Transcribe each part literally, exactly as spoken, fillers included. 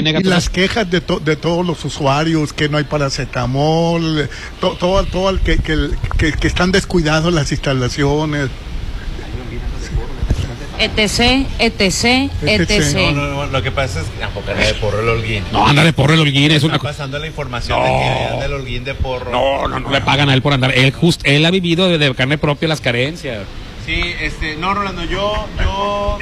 niega. Y las quejas de, to, de todos los usuarios, que no hay paracetamol, to, todo, todo el que, que, que, que están descuidados las instalaciones. etc, etc, etc. No, no, no, lo que pasa es que tampoco anda de porro el Holguín. No, anda de porro el Holguín. Es una Está pasando la información no. de que anda el Holguín de porro. No, no, no le pagan a él por andar. Él, just, él ha vivido de, de carne propia las carencias. Sí, este, no, Rolando, yo, yo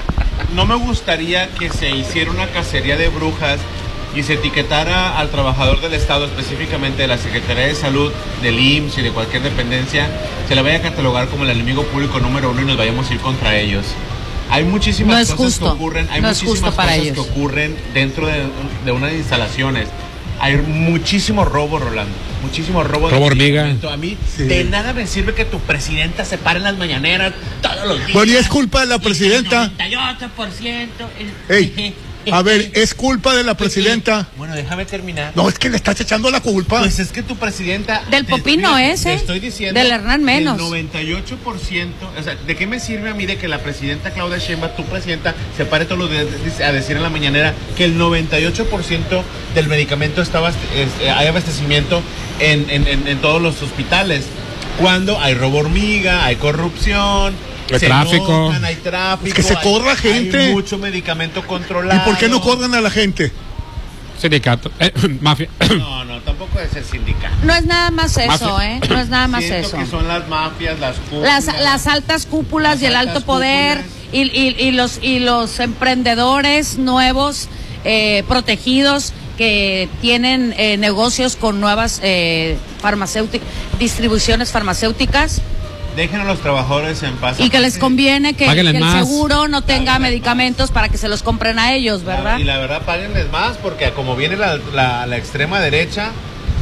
no me gustaría que se hiciera una cacería de brujas y se etiquetara al trabajador del Estado, específicamente de la Secretaría de Salud, del I M S S y de cualquier dependencia, se le vaya a catalogar como el enemigo público número uno y nos vayamos a ir contra ellos. Hay muchísimas no es cosas justo, que ocurren, hay no es muchísimas justo para cosas ellos. que ocurren dentro de, de unas instalaciones. Hay muchísimo robo, Rolando. Muchísimo robo. Robo hormiga. A mí Sí. de nada me sirve que tu presidenta se pare en las mañaneras todos los días. Bueno, y es culpa de la presidenta. noventa y ocho por ciento. Ey, a ver, es culpa de la presidenta. Bueno, déjame terminar. No, es que le estás echando la culpa. Pues es que tu presidenta... Del Popín no es, Te ¿eh? estoy diciendo... Del Hernán menos. El noventa y ocho por ciento... O sea, ¿de qué me sirve a mí de que la presidenta Claudia Sheinbaum, tu presidenta, se pare todos los días a decir en la mañanera que el noventa y ocho por ciento del medicamento estaba, es, eh, hay abastecimiento en, en, en, en todos los hospitales? Cuando hay robo hormiga, hay corrupción... Hay se tráfico. enojan, hay tráfico. Es que se hay- corra gente. Hay mucho medicamento controlado. ¿Y por qué no corren a la gente? Sindicato. Eh, mafia. No, no, tampoco es el sindicato. No es nada más eso, Mafia. ¿eh? No es nada más Siento eso. que son las mafias, las cúpulas. Las, las altas cúpulas Las y el altas alto poder y, y, y los y los emprendedores nuevos eh, protegidos que tienen eh, negocios con nuevas eh, farmacéuticas, distribuciones farmacéuticas. Dejen a los trabajadores en paz. Y que les conviene que, que Páguenles el más. seguro no tenga Páguenles medicamentos para que se los compren a ellos, ¿verdad? Y la verdad, páguenles más, porque como viene la, la, la extrema derecha,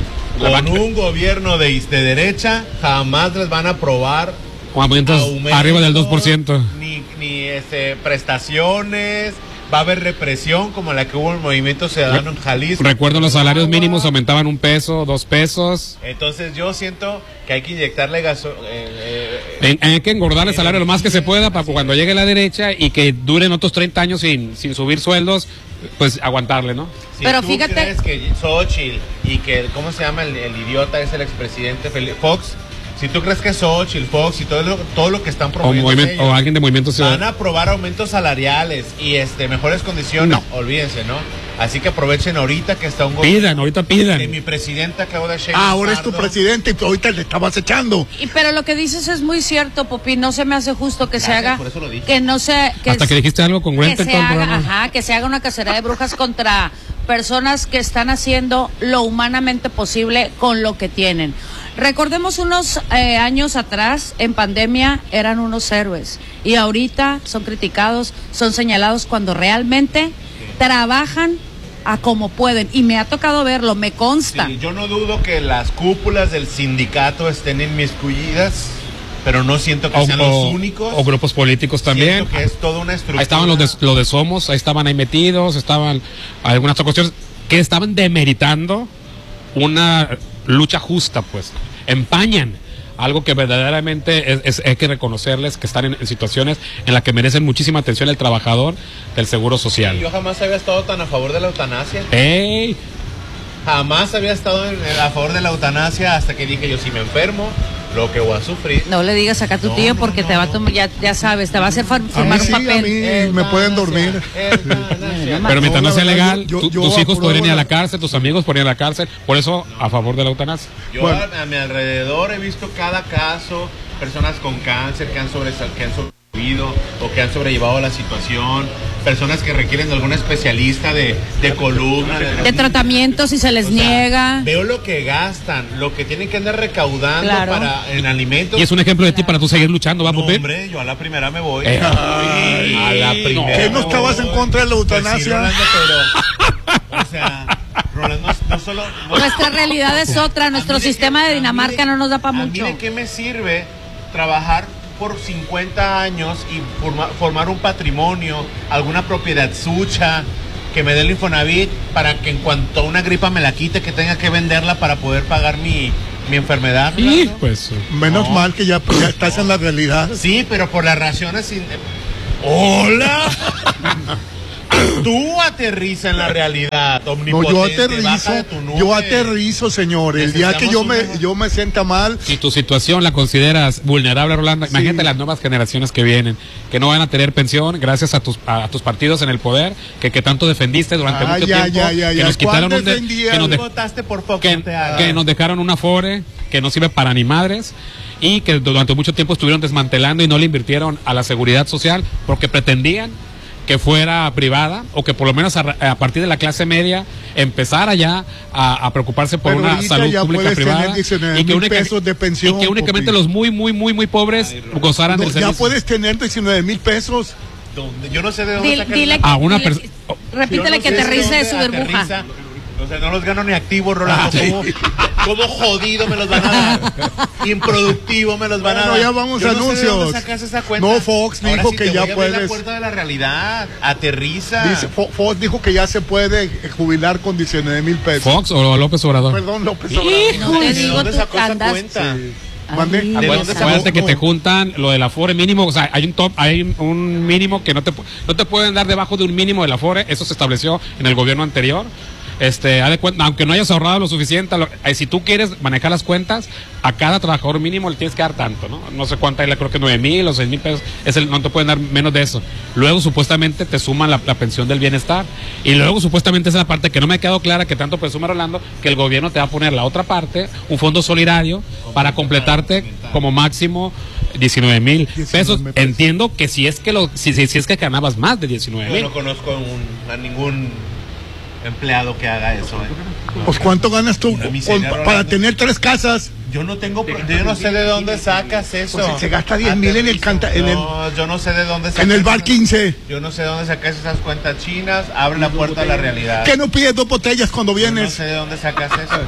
La con vaca- un gobierno de, de derecha, jamás les van a aprobar Aumentos aumentos, arriba del dos por ciento. Ni, ni este, prestaciones. Va a haber represión como la que hubo en el Movimiento Ciudadano en Jalisco. Recuerdo los salarios mínimos aumentaban un peso, dos pesos. Entonces yo siento que hay que inyectarle gaso eh, eh, En- Hay que engordar el salario lo más que se pueda para cuando llegue la derecha y que duren otros treinta años sin, sin subir sueldos, pues aguantarle, ¿no? Si Pero tú fíjate- crees que Xochitl y que, ¿cómo se llama? El, el idiota es el expresidente Fel- Fox. Si tú crees que Xochitl, Fox y todo lo, todo lo que están O, promoviendo movimiento- ellos o alguien de Movimiento van Ciudadano. a aprobar aumentos salariales y este mejores condiciones, No. olvídense, ¿no? Así que aprovechen ahorita que está un Pidan, ahorita pidan. de mi presidenta Claudia Sheinbaum. Ah, ahora es tu Pardo. presidente y ahorita le estabas echando. Y pero lo que dices es muy cierto, Popi, no se me hace justo que se Gracias, haga por eso lo dije. que no se que Hasta s- que dijiste algo congruente que en se todo el haga, programa. ajá, que se haga una cacería de brujas contra personas que están haciendo lo humanamente posible con lo que tienen. Recordemos unos eh, años atrás, en pandemia, eran unos héroes y ahorita son criticados, son señalados cuando realmente trabajan a como pueden. Y me ha tocado verlo, me consta. Sí, yo no dudo que las cúpulas del sindicato estén inmiscuidas, pero no siento que O, sean o- los únicos. o grupos políticos también. Siento que es toda una estructura. Ahí estaban los de, los de Somos, ahí estaban ahí metidos, estaban algunas otras cuestiones que estaban demeritando una lucha justa, pues. Empañan algo que verdaderamente es, es- hay que reconocerles que están en, en situaciones en las que merecen muchísima atención el trabajador del Seguro Social. Yo jamás había estado tan a favor de la eutanasia. ¡Ey! Jamás había estado en- a favor de la eutanasia hasta que dije yo, si me enfermo, lo que voy a sufrir. No le digas acá a tu No, tío no, porque no, te va a no. tomar, ya, ya sabes, te va a hacer far- A mí firmar sí, un a papel. mí me pueden dormir. Eutanasia. Pero mientras No, no la sea verdad, legal, yo- tu- yo tus hijos apruebo podrían ir a la- la cárcel, tus amigos podrían ir a la cárcel. Por eso, a favor de la eutanasia. Yo Bueno. a, a mi alrededor he visto cada caso, personas con cáncer que han, sobresal- que han sobrevivido o que han sobrellevado la situación, personas que requieren de algún especialista de, de columna. De tratamiento si se les O sea, niega. Veo lo que gastan, lo que tienen que andar recaudando Claro. para en alimentos. Y es un ejemplo de ti para tú seguir luchando, ¿va, No, Popín? hombre, yo a la primera me voy. Eh, Ay, a la no. primera. ¿Qué no me estabas voy. en contra de la Pues sí, eutanasia? Rolando, pero, o sea, Rolando, no, no solo. no- Nuestra realidad es otra, A nuestro mí de sistema qué- de a mí Dinamarca de- no nos da para A mucho. mí de qué me sirve trabajar por cincuenta años y forma- formar un patrimonio, alguna propiedad sucha que me dé el Infonavit para que en cuanto una gripa me la quite, que tenga que venderla para poder pagar mi, mi enfermedad. Y Rolando? pues, Menos No. mal que ya, ya estás en la realidad. Sí, pero por las raciones sin... ¡Hola! Tú aterriza en la realidad, No, omnipotente. yo aterrizo, baja de tu nube. yo aterrizo, señor. El día que yo me, Necesitamos yo me sienta mal, Si tu situación la consideras vulnerable, Rolando, Sí. imagínate las nuevas generaciones que vienen, que no van a tener pensión gracias a tus a, a tus partidos en el poder, que, que tanto defendiste durante Ay, mucho ya, tiempo, ya, ya, que ya. nos quitaron ¿Cuál un de- defendía? que nos Tú de- votaste por Fox, que, no te hagas. que nos dejaron una Afore que no sirve para ni madres y que durante mucho tiempo estuvieron desmantelando y no le invirtieron a la seguridad social porque pretendían que fuera privada o que por lo menos a, a partir de la clase media empezara ya a, a preocuparse por Pero una ahorita salud ya pública puedes privada tener diecinueve y que, mil única- pesos de pensión, y que únicamente Popi. los muy muy muy muy pobres gozaran no, del ya servicio. puedes tener diecinueve mil pesos. ¿Dónde? Yo no sé de dónde Dile, sacan dile el- que- A una dile pers- que- oh, repítele Yo que no sé aterrice de dónde su burbuja. aterriza. O sea, no los gano ni activos, Rolando. Ah, sí. ¿Cómo, cómo jodido me los van a dar? Improductivo me los van a Bueno, dar. ya vamos Yo a no sé de anuncios. dónde sacas esa cuenta. No, Fox Ahora dijo sí que te ya voy a abrir la puedes. puerta de la realidad. Aterriza. Dice, Fo- Fox dijo que ya se puede jubilar con diecinueve mil pesos. Fox o López Obrador. Perdón, López Obrador. No te ¿De digo dónde tú sacó esa andas. cuenta? Mande. Ay, ¿De Acuérdate, dónde acuérdate sacó? que No. te juntan lo del afore mínimo, o sea, hay un top, hay un- un mínimo que no te pu- no te pueden dar debajo de un mínimo del afore, eso se estableció en el gobierno anterior. Este, haz de cuenta, aunque no hayas ahorrado lo suficiente, lo- eh, si tú quieres manejar las cuentas, a cada trabajador mínimo le tienes que dar tanto, ¿no? No sé cuánta, hay, creo que nueve mil o seis mil pesos, es el, no te pueden dar menos de eso. Luego supuestamente te suman la, la pensión del bienestar y luego supuestamente esa es la parte que no me ha quedado clara, que tanto presume Rolando, que el gobierno te va a poner la otra parte, un fondo solidario para completarte como máximo diecinueve mil pesos. diecinueve pesos. Entiendo que si es que lo, si, si, si es que ganabas más de diecinueve Yo mil. no conozco un- a ningún empleado que haga eso. ¿eh? Pues ¿cuánto ganas tú Una con- miseria, para Rolando. tener tres casas? Yo no tengo, yo no sé de dónde sacas eso. Pues se gasta diez mil en el canta- en el- No, yo no sé de dónde sacas En el bar esas- quince. Yo no sé de dónde sacas esas cuentas chinas. Abre la puerta a la realidad. ¿Qué no pides dos botellas cuando Yo no vienes? sé de dónde sacas eso.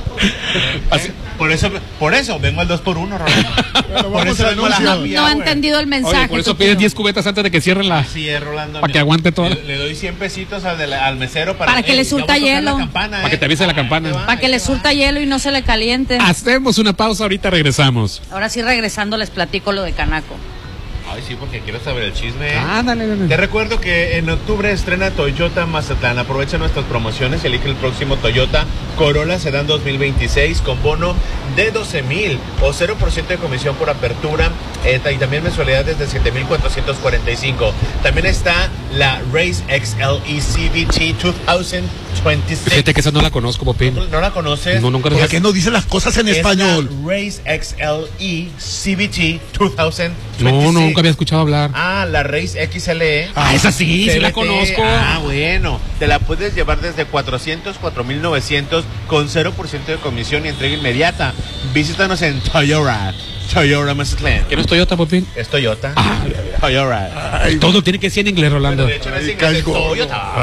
¿Eh? Por eso, por eso vengo al dos por uno, Rolando. Por vamos eso al vengo a la anuncio. happy No ha hour. entendido el mensaje. Oye, por eso tu pides tío. diez cubetas antes de que cierren la... Sí, es Rolando. Para que aguante todo. Le, le doy cien pesitos al, de la- al mesero para, Para que le ya surta voy a tocar la hielo. campana, Para ¿eh? que te avise la campana. Ahí te va, Para ahí que le te surta va. hielo y no se le caliente. Hacemos una pausa, ahorita regresamos. Ahora sí, regresando, les platico lo de Canaco. Ay, sí, porque quiero saber el chisme. Ah, dale, dale. Te recuerdo que en octubre estrena Toyota Mazatlán. Aprovecha nuestras promociones y elige el próximo Toyota Corolla Sedán dos mil veintiséis con bono de doce mil o cero por ciento de comisión por apertura eh, y también mensualidades de siete mil cuatrocientos cuarenta y cinco. También está la Race X L E C V T dos mil veintiséis. Fíjate que esa no la conozco, Popín. ¿No la conoces? No, nunca ¿Por la qué no dice las cosas en Es español? la Race X L E C V T dos mil veintiséis. No, no, nunca había escuchado hablar. Ah, la Race X L E. Ah, esa sí, sí la C V T. conozco. Ah, bueno. Te la puedes llevar desde cuatrocientos, cuatro mil novecientos con cero por ciento de comisión y entrega inmediata. Visítanos en Toyota. Toyota Mazatlán. ¿Qué no es Toyota, Popín? Es Toyota. Ah, Toyota. Ay, todo tiene que ser en inglés, Rolando. De hecho, no es Ay, inglés, es calco. Toyota.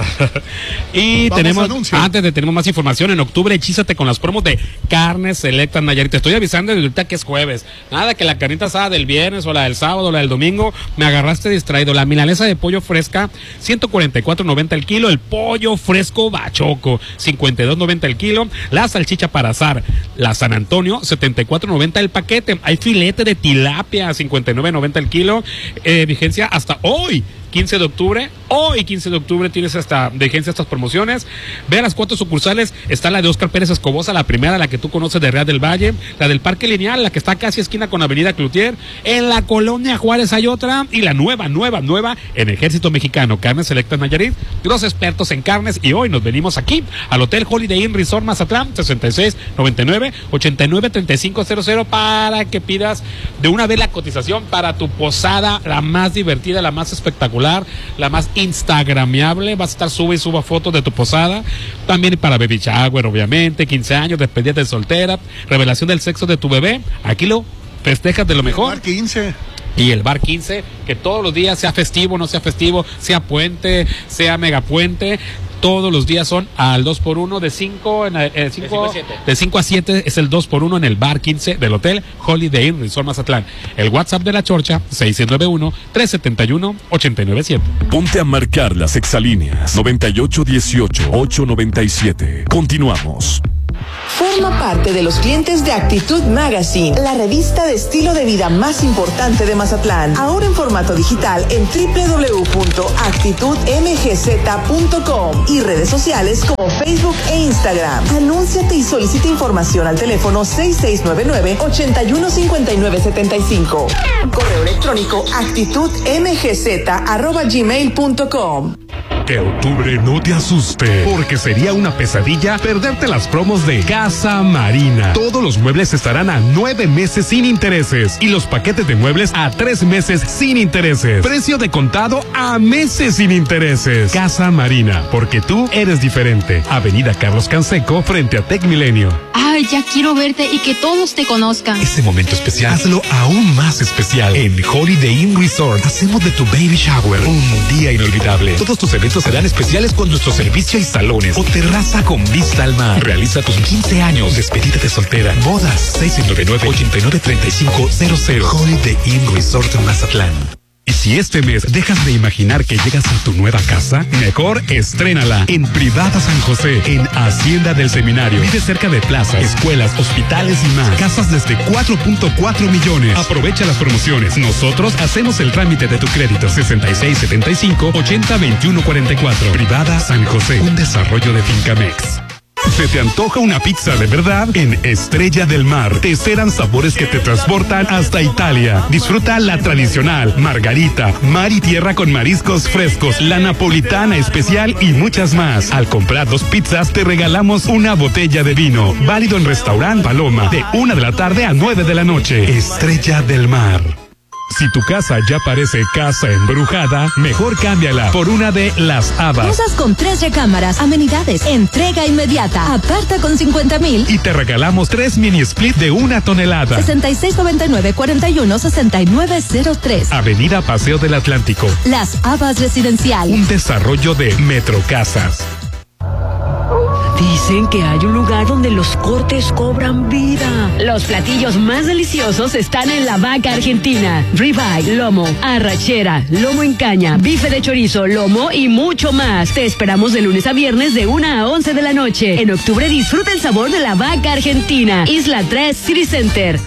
Y Vamos tenemos, a anuncio. antes de tenemos más información, en octubre hechízate con las promos de Carnes Selectas Nayarit. Te estoy avisando desde ahorita que es jueves. Nada que la carnita asada del viernes o la del sábado o la del domingo me agarraste distraído. La milanesa de pollo fresca, ciento cuarenta y cuatro noventa el kilo. El pollo fresco bachoco, cincuenta y dos noventa el kilo. La salchicha para asar, la San Antonio, setenta y cuatro noventa el paquete. Hay filete de tilapia, cincuenta y nueve noventa el kilo. Eh, vigencia hasta hoy. quince de octubre, hoy quince de octubre tienes hasta vigencia estas promociones. Ve a las cuatro sucursales, está la de Óscar Pérez Escobosa, la primera, la que tú conoces de Real del Valle, la del Parque Lineal, la que está casi esquina con Avenida Cloutier, en la Colonia Juárez hay otra, y la nueva, nueva, nueva, en Ejército Mexicano, Carnes Selectas Nayarit, los expertos en carnes, y hoy nos venimos aquí, al Hotel Holiday Inn Resort Mazatlán, sesenta y seis noventa y nueve ochenta y nueve treinta y cinco cero cero, para que pidas de una vez la cotización para tu posada, la más divertida, la más espectacular, la más instagramiable. Vas a estar sube y suba fotos de tu posada, también para baby shower, obviamente, quince años, despedida de soltera, revelación del sexo de tu bebé. Aquí lo festejas de lo mejor. Bar quince. Y el bar quince, que todos los días, sea festivo, no sea festivo, sea puente, sea megapuente, todos los días son al dos por uno de cinco, en, eh, cinco, de cinco a siete es el dos por uno en el bar quince del Hotel Holiday Inn Resort Mazatlán. El WhatsApp de la Chorcha, seis nueve uno, tres siete uno, ocho nueve siete. Ponte a marcar las exalíneas noventa y ocho dieciocho, ocho noventa y siete. Continuamos. Forma parte de los clientes de Actitud Magazine, la revista de estilo de vida más importante de Mazatlán. Ahora en formato digital en doble u doble u doble u punto actitud m g z punto com y redes sociales como Facebook e Instagram. Anúnciate y solicita información al teléfono seis seis nueve nueve, ocho uno cinco nueve siete cinco. Correo electrónico actitudmgz arroba gmail punto com. Que octubre no te asuste, porque sería una pesadilla perderte las promos de Casa Marina. Todos los muebles estarán a nueve meses sin intereses y los paquetes de muebles a tres meses sin intereses. Precio de contado a meses sin intereses. Casa Marina, porque tú eres diferente. Avenida Carlos Canseco, frente a Tec Milenio. Ay, ya quiero verte y que todos te conozcan. Ese momento especial, hazlo aún más especial. En Holiday Inn Resort, hacemos de tu baby shower un día inolvidable. Todos tus eventos serán especiales con nuestro servicio y salones o terraza con vista al mar. Realiza tus quince años, despedida de soltera, bodas, seis nueve nueve, ocho nueve tres cinco cero cero. Holiday Inn Resort Mazatlán. Y si este mes dejas de imaginar que llegas a tu nueva casa, mejor estrénala en Privada San José, en Hacienda del Seminario. Vive cerca de plazas, escuelas, hospitales y más. Casas desde cuatro punto cuatro millones. Aprovecha las promociones. Nosotros hacemos el trámite de tu crédito. sesenta y seis setenta y cinco, ochenta veintiuno cuarenta y cuatro. Privada San José, un desarrollo de Fincamex. ¿Se te antoja una pizza de verdad? En Estrella del Mar te esperan sabores que te transportan hasta Italia. Disfruta la tradicional, margarita, mar y tierra con mariscos frescos, la napolitana especial y muchas más. Al comprar dos pizzas te regalamos una botella de vino. Válido en Restaurant Paloma de una de la tarde a nueve de la noche. Estrella del Mar. Si tu casa ya parece casa embrujada, mejor cámbiala por una de Las Habas. Cosas con tres recámaras, amenidades, entrega inmediata, aparta con cincuenta mil. Y te regalamos tres mini split de una tonelada. sesenta y seis noventa y nueve, cuarenta y uno, sesenta y nueve cero tres. Avenida Paseo del Atlántico. Las Habas Residencial. Un desarrollo de Metrocasas. Dicen que hay un lugar donde los cortes cobran vida. Los platillos más deliciosos están en La Vaca Argentina. Ribeye, lomo, arrachera, lomo en caña, bife de chorizo, lomo y mucho más. Te esperamos de lunes a viernes de una a once de la noche. En octubre disfruta el sabor de La Vaca Argentina. Isla tres City Center.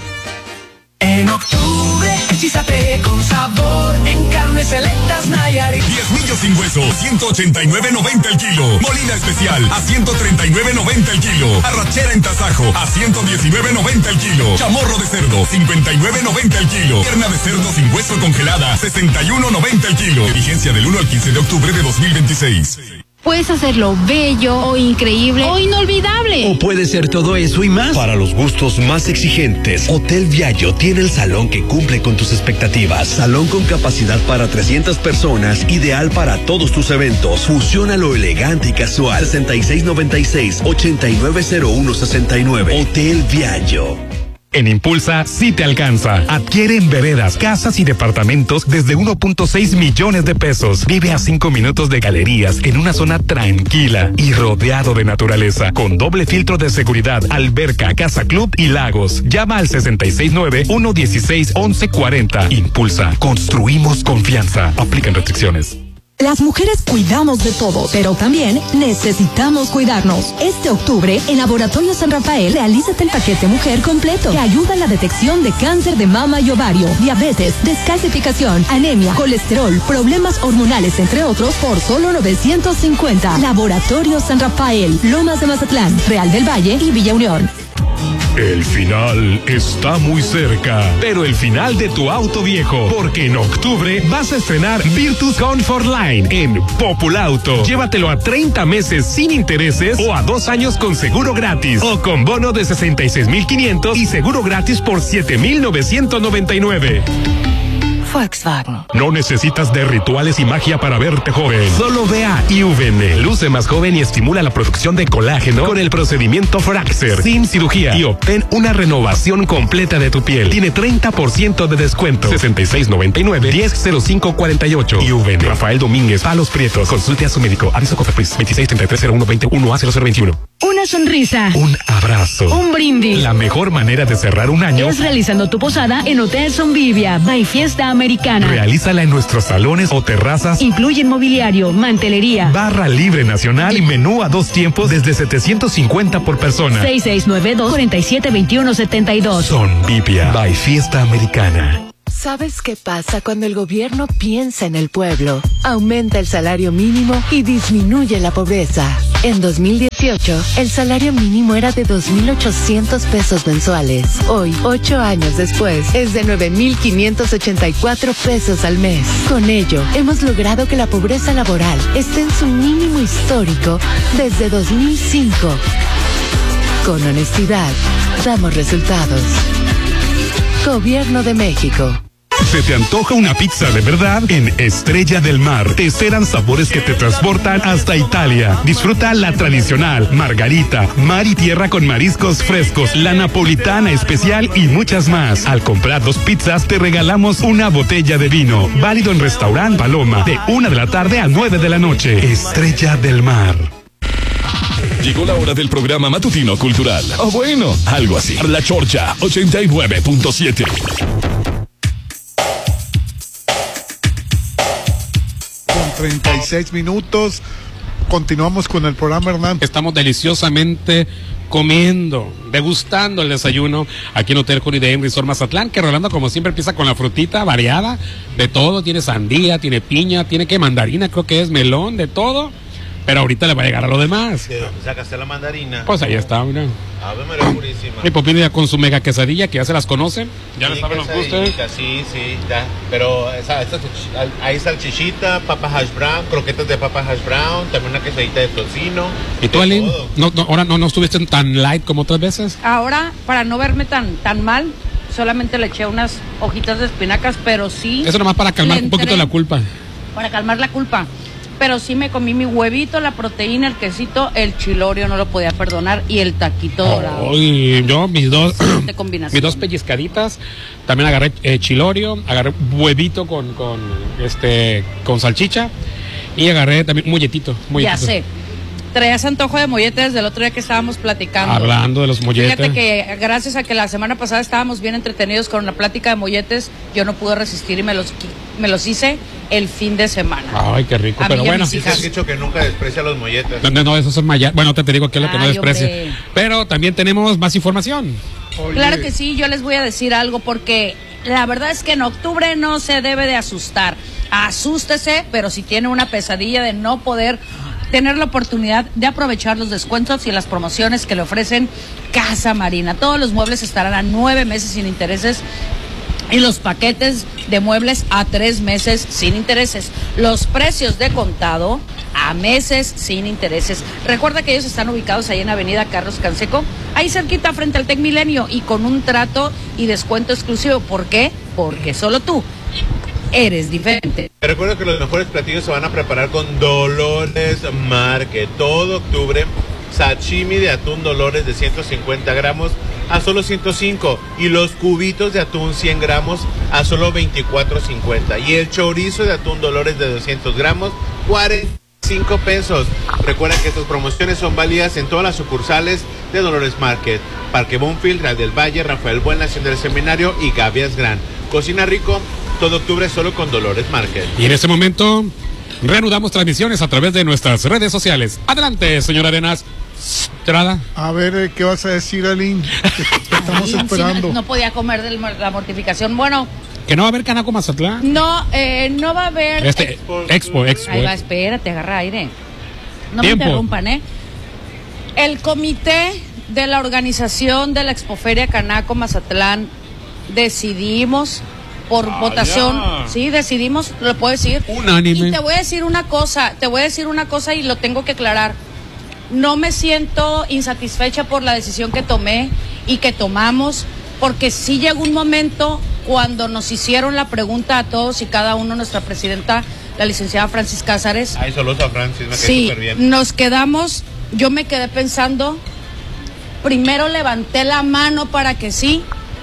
En octubre, hechízate con sabor en carnes selectas Nayarit. diez millos sin hueso, ciento ochenta y nueve noventa el kilo. Molina especial a ciento treinta y nueve noventa el kilo. Arrachera en tasajo a ciento diecinueve noventa el kilo. Chamorro de cerdo, cincuenta y nueve noventa el kilo. Pierna de cerdo sin hueso congelada, sesenta y uno noventa el kilo. Vigencia del uno al quince de octubre de dos mil veintiséis. Puedes hacerlo bello o increíble o inolvidable. O puede ser todo eso y más. Para los gustos más exigentes, Hotel Viallo tiene el salón que cumple con tus expectativas. Salón con capacidad para trescientas personas, ideal para todos tus eventos. Fusiona lo elegante y casual. sesenta y seis noventa y seis, ochenta y nueve cero uno sesenta y nueve. Hotel Viallo. En Impulsa sí te alcanza. Adquiere en veredas, casas y departamentos desde uno punto seis millones de pesos. Vive a cinco minutos de galerías en una zona tranquila y rodeado de naturaleza, con doble filtro de seguridad, alberca, casa club y lagos. Llama al sesenta y seis nueve, uno dieciséis, once cuarenta. Impulsa. Construimos confianza. Aplican restricciones. Las mujeres cuidamos de todo, pero también necesitamos cuidarnos. Este octubre, en Laboratorio San Rafael, realízate el paquete mujer completo, que ayuda a la detección de cáncer de mama y ovario, diabetes, descalcificación, anemia, colesterol, problemas hormonales, entre otros, por solo novecientos cincuenta. Laboratorio San Rafael, Lomas de Mazatlán, Real del Valle y Villa Unión. El final está muy cerca, pero el final de tu auto viejo, porque en octubre vas a estrenar Virtus Comfort Line en Populauto. Llévatelo a treinta meses sin intereses o a dos años con seguro gratis o con bono de sesenta y seis mil quinientos y seguro gratis por siete mil novecientos noventa y nueve. Volkswagen. No necesitas de rituales y magia para verte joven. Solo ve a I V N. Luce más joven y estimula la producción de colágeno con el procedimiento Fraxer sin cirugía y obtén una renovación completa de tu piel. Tiene treinta por ciento de descuento. sesenta y seis noventa y nueve, diez cero cinco cuarenta y ocho. I V N. Rafael Domínguez, Palos Prietos. Consulte a su médico. Aviso Cofepris veintiséis treinta y tres cero uno veintiuno a cero cero veintiuno. Una sonrisa. Un abrazo. Un brindis. La mejor manera de cerrar un año es realizando tu posada en Hotel Sonvivia. By Fiesta Americana. Realízala en nuestros salones o terrazas. Incluyen mobiliario, mantelería. Barra libre nacional y menú a dos tiempos desde setecientos cincuenta por persona. seis seis nueve dos, cuatro siete dos uno siete dos. Son Vipia by Fiesta Americana. ¿Sabes qué pasa cuando el gobierno piensa en el pueblo? Aumenta el salario mínimo y disminuye la pobreza. En dos mil dieciocho, el salario mínimo era de dos mil ochocientos pesos mensuales. Hoy, ocho años después, es de nueve mil quinientos ochenta y cuatro pesos al mes. Con ello, hemos logrado que la pobreza laboral esté en su mínimo histórico desde dos mil cinco. Con honestidad, damos resultados. Gobierno de México. ¿Se te antoja una pizza de verdad? En Estrella del Mar te esperan sabores que te transportan hasta Italia. Disfruta la tradicional, margarita, mar y tierra con mariscos frescos, la napolitana especial y muchas más. Al comprar dos pizzas te regalamos una botella de vino. Válido en Restaurant Paloma de una de la tarde a nueve de la noche. Estrella del Mar. Llegó la hora del programa matutino cultural. O bueno, algo así. La Chorcha ochenta y nueve punto siete. treinta y seis minutos. Continuamos con el programa, Hernán. Estamos deliciosamente comiendo, degustando el desayuno aquí en Hotel Holiday Inn Resort Mazatlán, que Rolando, como siempre, empieza con la frutita variada, de todo. Tiene sandía, tiene piña, tiene que mandarina, creo que es melón, de todo. Pero ahorita le va a llegar a lo demás. ¿De dónde sacaste la mandarina? Pues ahí está, mira. Ave María Purísima. Mi Popino ya con su mega quesadilla, que ya se las conocen. Ya Sí, les saben los quesadillita, gustos. Sí, sí, ya. Pero esa, esa, hay salchichita, papa hash brown, croquetas de papa hash brown, también una quesadita de tocino. ¿Y tú, Aline? No, no, ahora no, no estuviste tan light como otras veces. Ahora, para no verme tan, tan mal, solamente le eché unas hojitas de espinacas, pero sí. Eso nomás para calmar le un poquito entré- la culpa. Para calmar la culpa. Pero sí me comí mi huevito, la proteína, el quesito, el chilorio, no lo podía perdonar, y el taquito dorado. Ay, yo mis dos, De combinación. mis dos pellizcaditas, también agarré eh, chilorio, agarré huevito con, con este con salchicha y agarré también un molletito. Ya sé. Traías antojo de mollete desde el otro día que estábamos platicando. Hablando de los molletes. Fíjate que gracias a que la semana pasada estábamos bien entretenidos con una plática de molletes, yo no pude resistir y me los, qui- me los hice el fin de semana. Ay, qué rico, A pero mí y a bueno. mis hijas. Has dicho que nunca desprecia los molletes. No, no, no, esos son mayas. Bueno, te, te digo que es lo que no Ay, desprecio. hombre. Pero también tenemos más información. Claro que sí, yo les voy a decir algo porque la verdad es que en octubre no se debe de asustar. Asústese, pero si tiene una pesadilla de no poder tener la oportunidad de aprovechar los descuentos y las promociones que le ofrecen Casa Marina. Todos los muebles estarán a nueve meses sin intereses y los paquetes de muebles a tres meses sin intereses. Los precios de contado a meses sin intereses. Recuerda que ellos están ubicados ahí en Avenida Carlos Canseco, ahí cerquita frente al Tec Milenio, y con un trato y descuento exclusivo. ¿Por qué? Porque solo tú eres diferente. Te recuerdo que los mejores platillos se van a preparar con Dolores Market. Todo octubre, sashimi de atún Dolores de ciento cincuenta gramos a solo ciento cinco. Y los cubitos de atún cien gramos a solo veinticuatro cincuenta. Y el chorizo de atún Dolores de doscientos gramos, cuarenta y cinco pesos. Recuerda que estas promociones son válidas en todas las sucursales de Dolores Market. Parque Bonfield, Real del Valle, Rafael Buena, Hacienda del Seminario y Gavias Gran. Cocina rico todo octubre solo con Dolores Market. Y en este momento reanudamos transmisiones a través de nuestras redes sociales. Adelante, señor Arenas Estrada. A ver, eh, ¿qué vas a decir, Aline? Te estamos Sí, esperando. no, no podía comer de la mortificación. Bueno, Que no va a haber Canaco Mazatlán. no, eh, no va a haber... Este, Expo, Expo. Ahí va, espérate, agarra aire. No Tiempo. me interrumpan, ¿eh? El comité de la organización de la Expoferia Canaco Mazatlán decidimos por Ah, votación, ya. sí, decidimos, lo puedo decir. Unánime. Y te voy a decir una cosa, te voy a decir una cosa y lo tengo que aclarar. No me siento insatisfecha por la decisión que tomé y que tomamos, porque sí llegó un momento cuando nos hicieron la pregunta a todos y cada uno, nuestra presidenta, la licenciada Francis Cázares. Ay, saludos a Francis, me cae Sí, súper bien. nos quedamos, yo me quedé pensando, primero levanté la mano para que sí,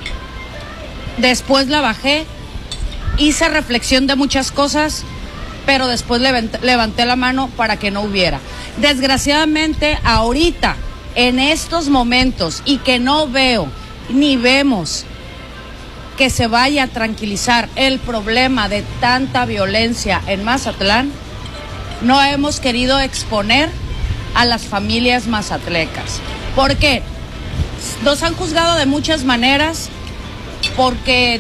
después la bajé, hice reflexión de muchas cosas, pero después levanté, levanté la mano para que no hubiera. Desgraciadamente, ahorita, en estos momentos, y que no veo, ni vemos que se vaya a tranquilizar el problema de tanta violencia en Mazatlán, no hemos querido exponer a las familias mazatlecas. ¿Por qué? Nos han juzgado de muchas maneras, porque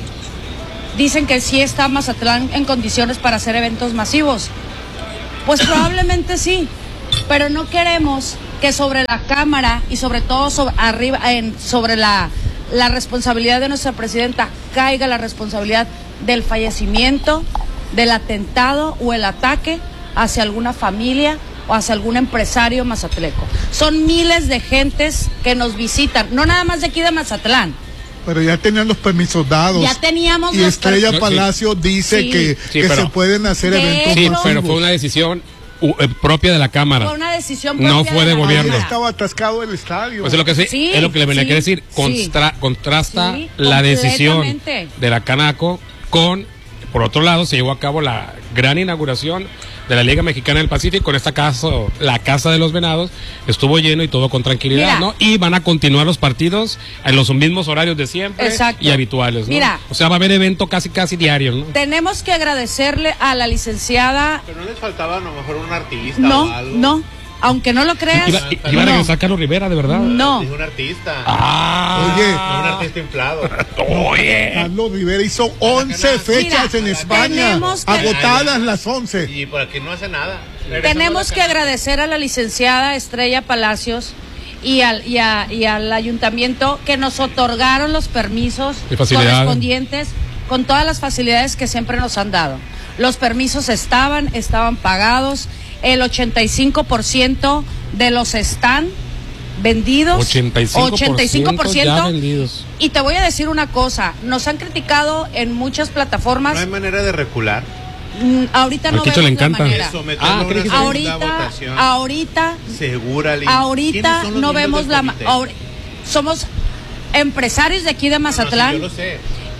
dicen que sí está Mazatlán en condiciones para hacer eventos masivos. Pues probablemente sí, pero no queremos que sobre la Cámara y sobre todo sobre, arriba, en, sobre la, la responsabilidad de nuestra presidenta caiga la responsabilidad del fallecimiento, del atentado o el ataque hacia alguna familia o hacia algún empresario mazatleco. Son miles de gentes que nos visitan, no nada más de aquí de Mazatlán. Pero ya tenían los permisos dados. Ya teníamos y los Estrella per- Palacio sí. dice sí. que, sí, que pero, se pueden hacer de eventos Sí, masivos. pero fue una decisión uh, eh, propia de la Cámara. Fue una decisión propia no fue de, de la gobierno. Cámara. Estaba atascado el estadio. Pues es lo que sí, Sí, es lo que le venía sí, a decir. Constra, sí. Contrasta Sí, la decisión completamente. de la Canaco con, por otro lado, se llevó a cabo la gran inauguración de la Liga Mexicana del Pacífico. En este caso, la Casa de los Venados estuvo lleno y todo con tranquilidad, Mira. ¿no? Y van a continuar los partidos en los mismos horarios de siempre. Exacto. Y habituales, ¿no? Mira. O sea, va a haber evento casi casi diario, ¿no? Tenemos que agradecerle a la licenciada. Pero no les faltaba a lo mejor un artista No, o algo. no, aunque no lo creas. Iba, iba a no. regresar Carlos Rivera, de verdad. No. Dijo un artista. Ah. Oye. No un artista inflado. Oye. Carlos Rivera hizo once fechas Mira, en España, tenemos que- agotadas las once. Y por aquí no hace nada. Tenemos que agradecer a la licenciada Estrella Palacios y al, y, a- y al ayuntamiento que nos otorgaron los permisos Y facilidades. correspondientes con todas las facilidades que siempre nos han dado. Los permisos estaban, estaban pagados, el ochenta y cinco por ciento de los están vendidos. ochenta y cinco por ciento ochenta y cinco por ciento. ya vendidos. Y te voy a decir una cosa, nos han criticado en muchas plataformas. No hay manera de recular. Mm, ahorita no Al Quicho vemos le encanta. la manera. Someterlo Ah, a una ¿qué dijiste? segunda Ahorita, votación. ahorita, Segura, Lin. ahorita ¿Quiénes son los no miembros vemos del la... ma- comité? ahori- somos empresarios de aquí de No, sí, Mazatlán yo lo sé.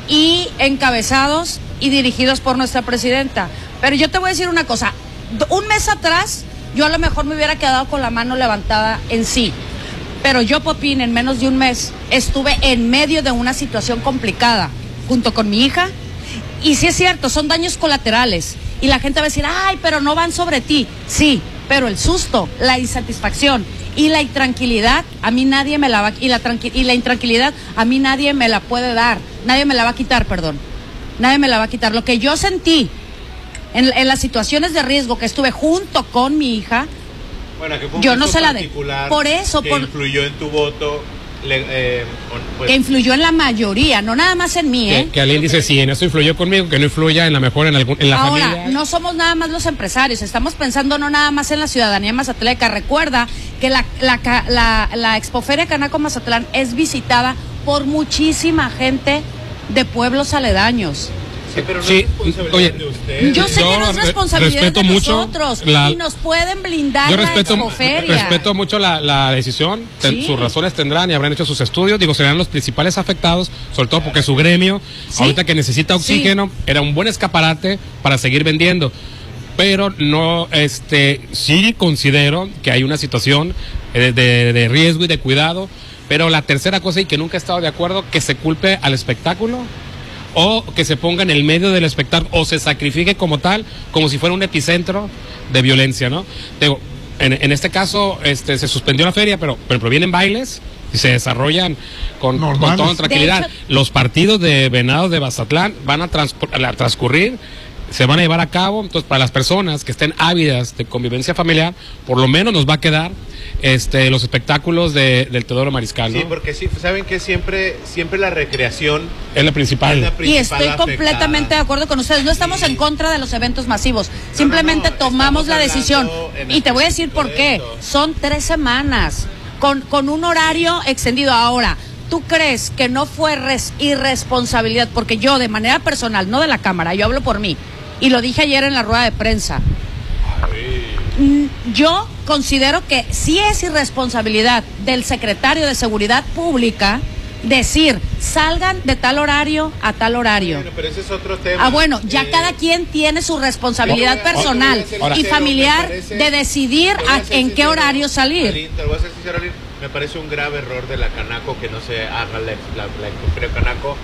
y encabezados y dirigidos por nuestra presidenta. Pero yo te voy a decir una cosa, d- un mes atrás yo a lo mejor me hubiera quedado con la mano levantada en sí. Pero yo, Popín, en menos de un mes estuve en medio de una situación complicada junto con mi hija. Y sí es cierto, son daños colaterales. Y la gente va a decir, ay, pero no van sobre ti. Sí, pero el susto, la insatisfacción y la intranquilidad, a mí nadie me la va y la tranqui- y la intranquilidad a mí nadie me la puede dar. Nadie me la va a quitar, perdón. Nadie me la va a quitar. Lo que yo sentí en, en las situaciones de riesgo que estuve junto con mi hija, Bueno, que fue un yo no caso se la de. particular Por eso, que por influyó en tu voto. Le, eh, pues, que influyó en la mayoría, no nada más en mí, ¿eh? Que, que alguien dice, sí, en eso influyó conmigo, que no influya en la mejor en, algún, en la Ahora, familia. no somos nada más los empresarios, estamos pensando no nada más en la ciudadanía mazatleca. Recuerda que la, la, la, la, la Expoferia Canaco Mazatlán es visitada por muchísima gente de pueblos aledaños. sí, pero no Sí, es responsabilidad oye, de ustedes. Yo sé Yo que no es re- responsabilidad respeto de mucho nosotros la- y nos pueden blindar Yo la respeto, Expoferia. respeto mucho la, la decisión, ten- Sí. sus razones tendrán y habrán hecho sus estudios, digo, serán los principales afectados, sobre todo porque su gremio, Sí. ahorita que necesita oxígeno, era un buen escaparate para seguir vendiendo. Pero no, este, sí considero que hay una situación eh, de, de riesgo y de cuidado, pero la tercera cosa, y que nunca he estado de acuerdo, que se culpe al espectáculo, o que se ponga en el medio del espectáculo, o se sacrifique como tal, como si fuera un epicentro de violencia, ¿no? Digo, en, en este caso, este, se suspendió la feria, pero, pero vienen bailes y se desarrollan con, con Normales. toda tranquilidad. De hecho- Los partidos de Venados de Mazatlán van a, transcur- a transcurrir, se van a llevar a cabo. Entonces, para las personas que estén ávidas de convivencia familiar, por lo menos nos va a quedar este, los espectáculos de, del Teodoro Mariscal, ¿no? Sí, porque sí, saben que siempre, siempre la recreación Es la principal. es la Y principal estoy afectada. completamente de acuerdo con ustedes. No estamos en contra de los eventos masivos. Simplemente no, tomamos estamos la hablando decisión. en Y te voy a decir por qué. específico de esto. Son tres semanas con, con un horario extendido. Ahora, ¿tú crees que no fue res- irresponsabilidad? Porque yo, de manera personal, no de la Cámara, yo hablo por mí. Y lo dije ayer en la rueda de prensa. Mm, Yo considero que sí es irresponsabilidad del secretario de Seguridad Pública decir, salgan de tal horario a tal horario. Bueno, pero ese es otro tema. Ah, bueno, ya Eh, cada quien tiene su responsabilidad Ahora, personal ahora, y pero familiar me parece- de decidir te voy a a- ser en qué sincero, horario salir. Alin, te voy a ser sincero, Alin, me parece un grave error de la Canaco que no se haga la, la, la Expoferia Canaco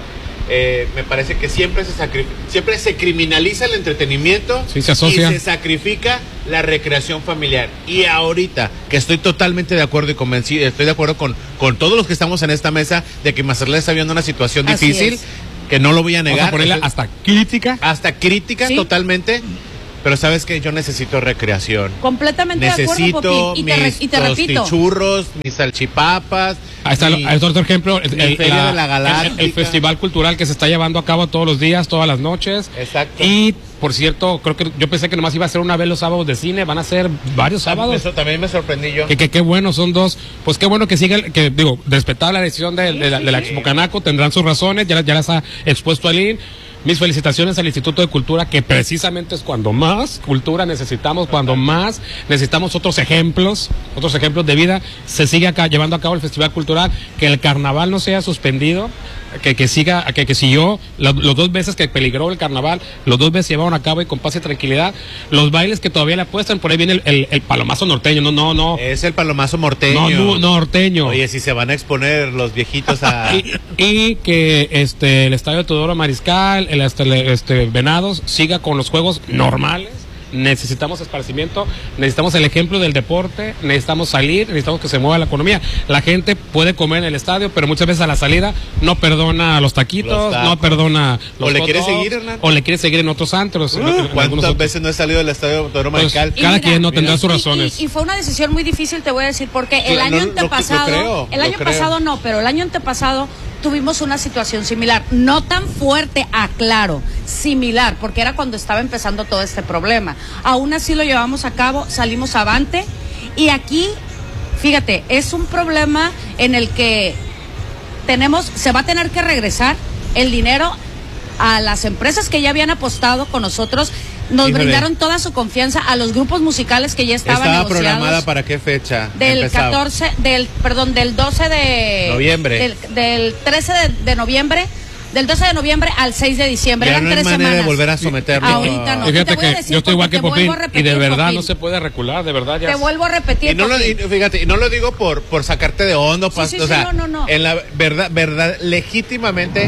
Eh, me parece que siempre se sacri- siempre se criminaliza el entretenimiento sí, se asocia. y se sacrifica la recreación familiar. Y ahorita que estoy totalmente de acuerdo y convencido, estoy de acuerdo con, con todos los que estamos en esta mesa de que Mazatlán está viendo una situación Así difícil, es. que no lo voy a negar. Vamos a ponerla hasta crítica. Hasta crítica, ¿Sí? totalmente. Pero sabes que yo necesito recreación. Completamente Necesito de acuerdo, Popi. Y te, re- mis y te repito. tostichurros, mis salchipapas. Ahí está, mi- ahí está otro ejemplo, el, mi el- Feria la- de la Galáctica. el- el festival cultural que se está llevando a cabo todos los días, todas las noches. Exacto. Y, por cierto, creo que yo pensé que nomás iba a ser una vez los sábados de cine, van a ser varios sábados. Eso también me sorprendí yo. Que, que qué bueno, son dos. Pues qué bueno que siga, el- que digo, respetar la decisión de, de la, de la Expo Canaco, tendrán sus razones, ya, ya las ha expuesto Aline. Mis felicitaciones al Instituto de Cultura, que precisamente es cuando más cultura necesitamos, cuando más necesitamos otros ejemplos, otros ejemplos de vida. Se sigue acá llevando a cabo el Festival Cultural, que el carnaval no sea suspendido, que, que siga, que, que siguió los, los dos veces que peligró el carnaval, los dos veces se llevaron a cabo y con paz y tranquilidad. Los bailes que todavía le apuestan, por ahí viene el, el, el palomazo norteño, no, no, no. Es el palomazo norteño. No, no, norteño. Oye, si se van a exponer los viejitos a... y, y que este el Estadio Teodoro Mariscal, el este, este Venados siga con los juegos normales. Necesitamos esparcimiento, necesitamos el ejemplo del deporte, necesitamos salir, necesitamos que se mueva la economía. La gente puede comer en el estadio, pero muchas veces a la salida no perdona los taquitos, Los tacos. no perdona los O le hot quiere dogs, seguir, Hernán. o le quiere seguir en otros antros. en- en Uh, algunos ¿Cuántas otros. veces no he salido del estadio Teodoro Pues, Mariscal? cada mira, quien no tendrá mira. sus Y- razones. Y, y fue una decisión muy difícil, te voy a decir, porque el Claro, año lo- lo- lo antepasado, creo, el lo año creo. pasado no, pero el año antepasado tuvimos una situación similar, no tan fuerte, aclaro, similar, porque era cuando estaba empezando todo este problema. Aún así lo llevamos a cabo, salimos avante, y aquí, fíjate, es un problema en el que tenemos, se va a tener que regresar el dinero a las empresas que ya habían apostado con nosotros. Nos Híjole. brindaron toda su confianza a los grupos musicales que ya estaban ¿Estaba negociados. programada para qué fecha? Del empezaba? catorce, del, perdón, del doce de... Noviembre. Del, del trece de, de noviembre, del doce de noviembre al seis de diciembre. Ya Eran no hay tres manera semanas. de volver a someterlo. Ahorita no. Y fíjate Te voy a que decir yo estoy igual porque que te Popín, vuelvo a y de repetir, verdad Popín. no se puede recular, de verdad ya. Te vuelvo a repetir, Y no lo, y Popín. fíjate, y no lo digo por, por sacarte de hondo, Sí, pas- sí, o sí, sea, no, no, no. en la verdad, verdad, legítimamente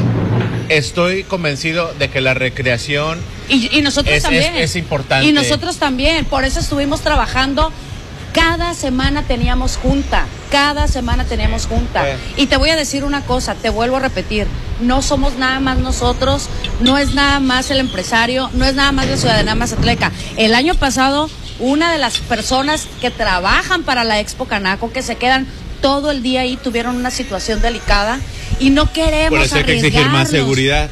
estoy convencido de que la recreación Y, y nosotros es, también. es, es importante. Y nosotros también. Por eso estuvimos trabajando. Cada semana teníamos junta. Cada semana teníamos junta. Eh. Y te voy a decir una cosa, te vuelvo a repetir. No somos nada más nosotros, no es nada más el empresario, no es nada más la ciudadanía mazatleca. El año pasado, una de las personas que trabajan para la Expo Canaco, que se quedan todo el día ahí, tuvieron una situación delicada y no queremos Por eso hay que exigir más arriesgarnos. seguridad.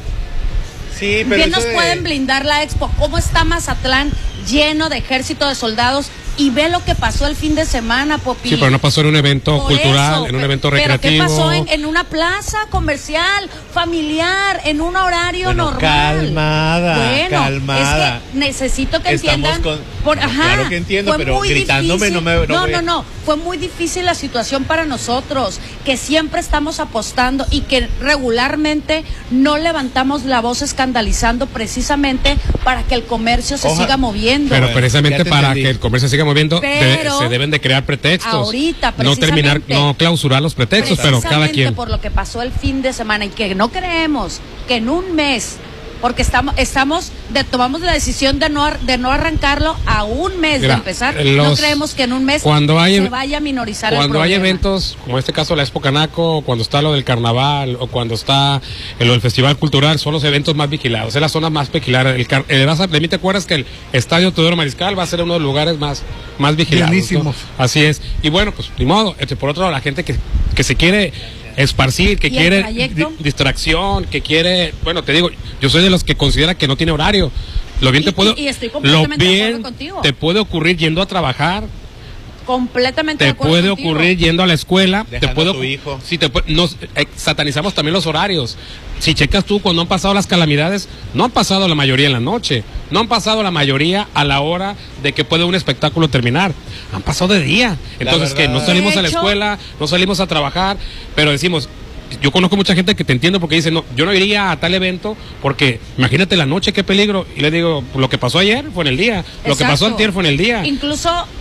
Sí, pero Bien eso nos de- pueden blindar la Expo. ¿Cómo está Mazatlán lleno de ejército de soldados? Y ve lo que pasó el fin de semana, Popi. Sí, pero no pasó en un evento Por cultural, eso, en un pe- evento pero recreativo. ¿qué pasó en, en una plaza comercial, familiar, en un horario Bueno, normal? calmada, bueno, calmada. Es que necesito que Estamos entiendan. con- por- ajá, Claro que entiendo, fue pero muy gritándome difícil. no me- no No, voy a- no, no. Fue muy difícil la situación para nosotros, que siempre estamos apostando y que regularmente no levantamos la voz escandalizando precisamente para que el comercio se Oja- siga moviendo. Pero Bueno, precisamente ya te para entendí. que el comercio siga moviendo, de- Pero se deben de crear pretextos. ahorita, no terminar, precisamente. no clausurar los pretextos, pero cada Precisamente quien. por lo que pasó el fin de semana y que no creemos que en un mes, porque estamos, estamos de, tomamos la decisión de no, ar- de no arrancarlo a un mes Mira, de empezar, los- no creemos que en un mes cuando hay- se vaya a minorizar el Cuando hay problema. eventos, como en este caso la Expo Canaco, o cuando está lo del carnaval, o cuando está el, lo del Festival Cultural, son los eventos más vigilados, es la zona más vigiladas. El, car- el- vas a- de mí te acuerdas que el Estadio Teodoro Mariscal va a ser uno de los lugares más, más vigilados. Llenísimos. ¿no? Así es. Y bueno, pues ni modo. Este, por otro lado, la gente que, que se quiere esparcir, que ¿Y el quiere trayecto? di- distracción, que quiere, bueno, te digo, yo soy de los que considera que no tiene horario. Lo bien Y- te puedo, y- y estoy lo completamente de bien acuerdo contigo. te puede ocurrir yendo a trabajar. Completamente de Te acuerdo puede contigo. ocurrir yendo a la escuela, te Dejando puede a tu hijo. Sí, te puede- nos eh, satanizamos también los horarios. Si checas tú cuando han pasado las calamidades, no han pasado la mayoría en la noche, no han pasado la mayoría a la hora de que puede un espectáculo terminar. Han pasado de día. Entonces que no verdad. salimos De a la hecho- escuela, no salimos a trabajar, pero decimos, yo conozco mucha gente que te entiende porque dice, no, yo no iría a tal evento porque imagínate la noche, qué peligro. Y le digo, lo que pasó ayer fue en el día, lo que pasó Exacto. antier fue en el día. Incluso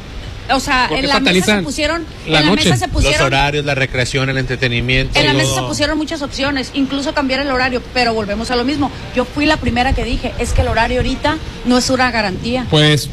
O sea, Porque en la mesa se fatalizan pusieron, la en la noche. mesa se pusieron, Los horarios, la recreación, el entretenimiento. en la mesa todo. se pusieron muchas opciones, incluso cambiar el horario, pero volvemos a lo mismo. Yo fui la primera que dije, es que el horario ahorita no es una garantía. Pues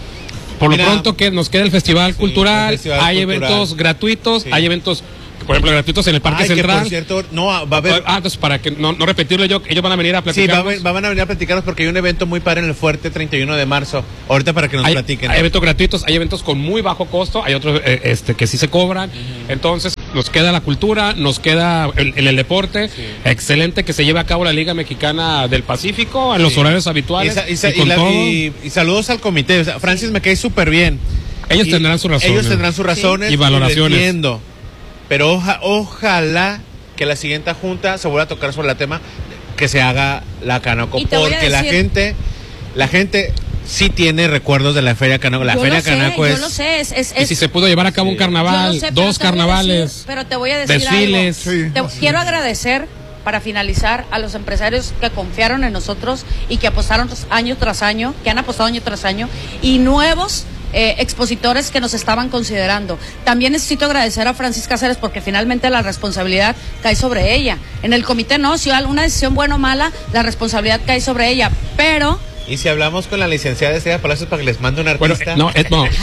por Mira, lo pronto que nos queda el Festival sí, Cultural, el Festival hay Cultural. eventos gratuitos, Sí. hay eventos, por ejemplo, gratuitos en el Parque Ay, que Central. por cierto, no, va a haber... Ah, entonces para que no, no repetirlo yo, ellos van a venir a Sí, platicar. va a, van a venir a platicarnos porque hay un evento muy padre en el Fuerte treinta y uno de marzo. Ahorita para que nos hay, platiquen. hay eventos gratuitos, hay eventos con muy bajo costo, hay otros eh, este que sí se cobran. Uh-huh. Entonces, nos queda la cultura, nos queda el, el, el deporte. Sí. Excelente que se lleve a cabo la Liga Mexicana del Pacífico en los sí. horarios habituales. Y, sa- y, sa- y, y, la, y, y saludos al comité. O sea, Francis me cae súper bien. Ellos y tendrán sus razones. Ellos tendrán sus razones sí. y valoraciones. Y lo pero oja, ojalá que la siguiente junta se vuelva a tocar sobre el tema que se haga la Canaco, porque la gente, la gente sí tiene recuerdos de la Feria Canaco. La yo Feria sé, Canaco es. Yo lo sé, es, es, y es si se pudo llevar a cabo sí. un carnaval, sé, dos pero carnavales, decir, pero te voy a decir desfiles. Algo. Sí, te sí. quiero agradecer para finalizar a los empresarios que confiaron en nosotros y que apostaron año tras año, que han apostado año tras año, y nuevos Eh, expositores que nos estaban considerando. También necesito agradecer a Francis Cáceres porque finalmente la responsabilidad cae sobre ella. En el comité no, si hay alguna decisión buena o mala, la responsabilidad cae sobre ella, pero... Y si hablamos con la licenciada Estrella Palacios para que les mande un artista. Bueno, no, es, no.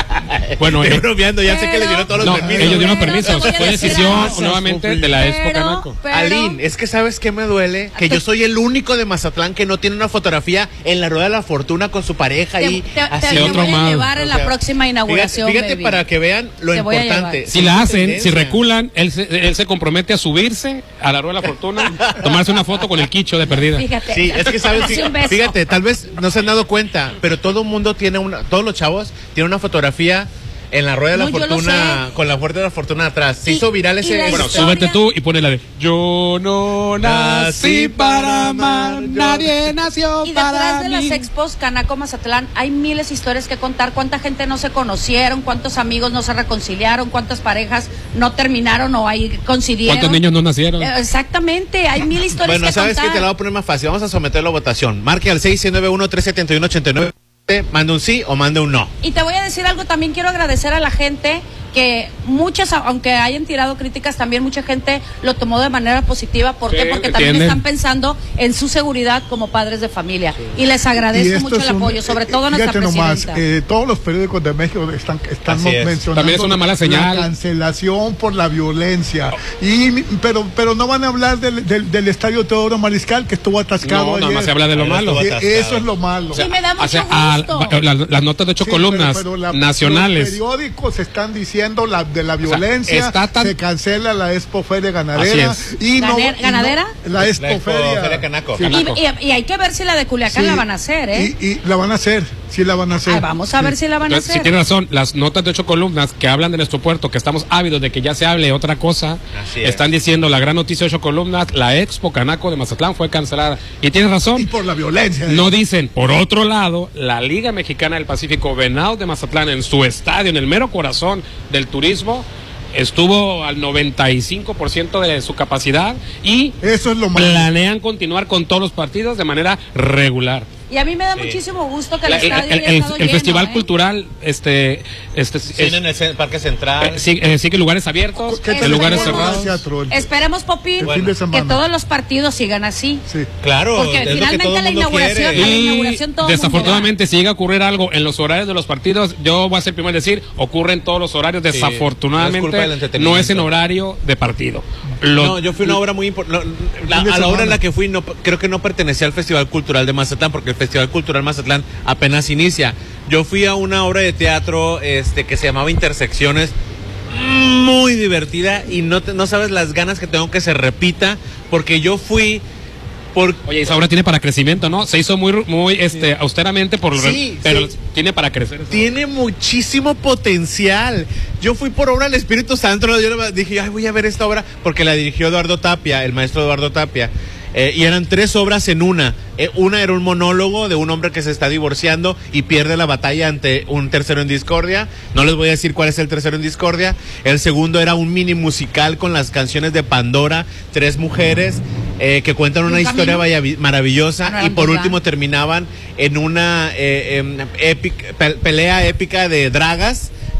bueno, estoy bromeando, ya pero, sé que les dieron todos los no, permisos. Ellos dieron permisos, fue decisión nuevamente de la Expo pero, Canaco. Pero, Aline, es que ¿sabes qué me duele? Que yo soy el único de Mazatlán que no tiene una fotografía en la Rueda de la Fortuna con su pareja te, y te, así. Te, te voy a llevar en o sea, la próxima inauguración. Fíjate, fíjate para que vean lo te importante. Si la hacen, tendencia. si reculan, él se, él se compromete a subirse a la Rueda de la Fortuna, tomarse una foto con el quicho de perdida. Fíjate. Sí, es que sabes, fíjate, fíjate, tal vez no se han dado cuenta, pero todo el mundo tiene una, todos los chavos tienen una fotografía en la Rueda de la no, Fortuna, con la Rueda de la Fortuna atrás. Se y, hizo viral ese... Bueno, historia... súbete tú y ponle la de Yo no nací para amar, nadie nació y para detrás de las expos Canaco Mazatlán hay miles de historias que contar. Cuánta gente no se conocieron, cuántos amigos no se reconciliaron, cuántas parejas no terminaron o ahí coincidieron. ¿Cuántos niños no nacieron? Eh, exactamente, hay mil historias bueno, que ¿sabes contar. qué? Te la voy a poner más fácil. Vamos a someterlo a votación. Marque al seis nueve uno, tres siete uno, ocho nueve. Mande un sí o mande un no. Y te voy a decir algo, también quiero agradecer a la gente que muchas, aunque hayan tirado críticas, también mucha gente lo tomó de manera positiva. ¿Por sí, qué? Porque entienden. También están pensando en su seguridad como padres de familia. Sí. Y les agradezco y mucho el un, apoyo, sobre todo a nuestra nomás, presidenta. Eh, todos los periódicos de México están, están mencionando también es una mala señal. La cancelación por la violencia. Oh. Y, pero, pero no van a hablar del, del, del estadio Teodoro Mariscal que estuvo atascado. No, ayer. nada más se habla de lo malo. Eso es lo malo. O sea, sí, me da mucho o sea, gusto. A, la, las notas de ocho sí, columnas pero, pero la, nacionales. Los periódicos están diciendo La, de la violencia, o sea, tan... se cancela la Expo Feria Ganadera. Y no, Ganer, y ¿Ganadera? No, la Expo, la Expo Feria. Feria Canaco. Sí. Canaco. Y, y, y hay que ver si la de Culiacán sí. la van a hacer, ¿eh? Y, y la van a hacer, sí la van a hacer. Ay, vamos a sí. ver si la van Entonces, a hacer. Si tiene razón, las notas de ocho columnas que hablan de nuestro puerto, que estamos ávidos de que ya se hable otra cosa, están diciendo la gran noticia de ocho columnas, la Expo Canaco de Mazatlán fue cancelada. Y tiene razón. Y por la violencia. No dicen, por otro lado, la Liga Mexicana del Pacífico, Venados de Mazatlán, en su estadio, en el mero corazón del turismo, estuvo al noventa y cinco por ciento de su capacidad y eso es lo malo. Planean continuar con todos los partidos de manera regular. Y a mí me da sí. muchísimo gusto que el, el estadio el, haya el, estado el lleno, Festival ¿eh? Cultural este este sí, es, en el Parque Central eh, sí, eh, sigue lugares abiertos, en lugares cerrados. Teatro, el, Esperemos, Popín, bueno. que todos los partidos sigan así. Sí. Claro, porque es finalmente lo que la inauguración, a la inauguración todo desafortunadamente si llega a ocurrir algo en los horarios de los partidos, yo voy a ser el primero en decir, ocurre en todos los horarios, sí, desafortunadamente no es, no es en horario de partido. Lo, no, yo fui a una obra muy importante. No, a la hora en la que fui, no, creo que no pertenecía al Festival Cultural de Mazatlán, porque el Festival Cultural Mazatlán apenas inicia. Yo fui a una obra de teatro este, que se llamaba Intersecciones, muy divertida, y no, te, no sabes las ganas que tengo que se repita, porque yo fui... Por... Oye, esa obra tiene para crecimiento, ¿no? Se hizo muy, muy este, sí. austeramente, por sí, pero sí. tiene para crecer. Tiene muchísimo potencial. Yo fui por obra del Espíritu Santo. Yo dije, ay, voy a ver esta obra, porque la dirigió Eduardo Tapia, el maestro Eduardo Tapia. Eh, y eran tres obras en una. Eh, una era un monólogo de un hombre que se está divorciando y pierde la batalla ante un tercero en discordia. No les voy a decir cuál es el tercero en discordia. El segundo era un mini musical con las canciones de Pandora, tres mujeres eh, que cuentan una historia vaya, maravillosa. Ah, no, y por último terminaban en una eh, eh, epic, pe pelea épica de dragas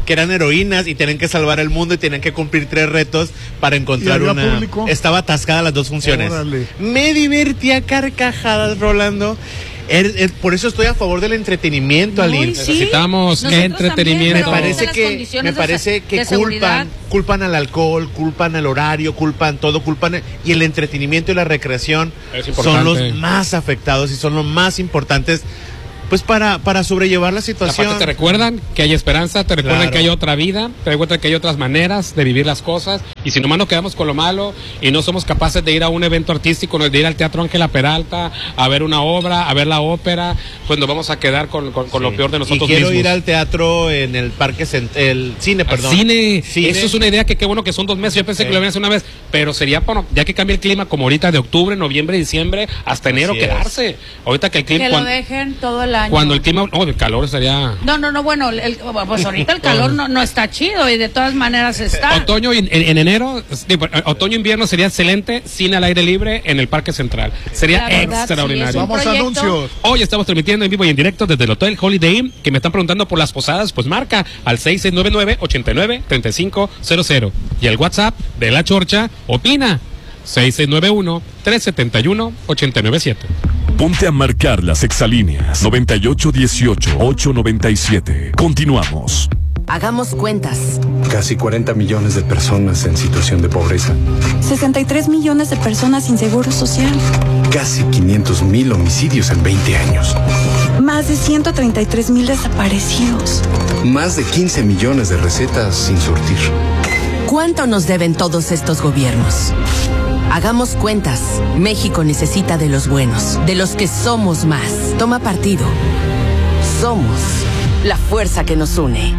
que eran heroínas y tenían que salvar el mundo y tenían que cumplir tres retos para encontrar ¿Y había una. público? Estaba atascada las dos funciones. Órale. Me divertía carcajadas, Rolando. Er, er, por eso estoy a favor del entretenimiento, Uy, Aline. sí. Necesitamos Nosotros entretenimiento. también, Me pero parece las que condiciones me de parece se- que de seguridad. culpan culpan al alcohol, culpan al horario, culpan todo, culpan y el entretenimiento y la recreación Es son importante. los más afectados y son los más importantes, pues para para sobrellevar la situación. Aparte te recuerdan que hay esperanza, te recuerdan Claro. que hay otra vida, te recuerdan que hay otras maneras de vivir las cosas, y si nomás nos quedamos con lo malo y no somos capaces de ir a un evento artístico, de ir al Teatro Ángela Peralta, a ver una obra, a ver la ópera, pues nos vamos a quedar con, con, con Sí. lo peor de nosotros y quiero mismos. ir al teatro en el parque Cent- el cine, Al perdón. cine. Cine. Eso es una idea que qué bueno que son dos meses. Yo pensé Sí. que lo iban a hacer una vez, pero sería bueno, ya que cambie el clima, como ahorita de octubre, noviembre, diciembre, hasta enero, Así es. quedarse. Ahorita que el clima, Que lo cuando, dejen todo el año. cuando el clima, no, el calor sería. No, no, no, bueno, el- pues ahorita el calor no, no está chido y de todas maneras está. Otoño y en, en- en enero, digo, otoño invierno sería excelente, cine al aire libre en el Parque Central. Sería La verdad, extraordinario. sí, es un Vamos a proyecto. anuncios. Hoy estamos transmitiendo en vivo y en directo desde el Hotel Holiday Inn, que me están preguntando por las posadas, pues marca al seis seis nueve nueve, ocho nueve, tres cinco cero cero. Y el WhatsApp de La Chorcha, opina, seis seis nueve uno, tres siete uno, ocho nueve siete. Ponte a marcar las exalíneas noventa y ocho dieciocho, ocho noventa y siete. Continuamos. Hagamos cuentas. Casi cuarenta millones de personas en situación de pobreza. sesenta y tres millones de personas sin seguro social. Casi quinientos mil homicidios en veinte años. Más de ciento treinta y tres mil desaparecidos. Más de quince millones de recetas sin surtir. ¿Cuánto nos deben todos estos gobiernos? Hagamos cuentas. México necesita de los buenos, de los que somos más. Toma partido. Somos la fuerza que nos une.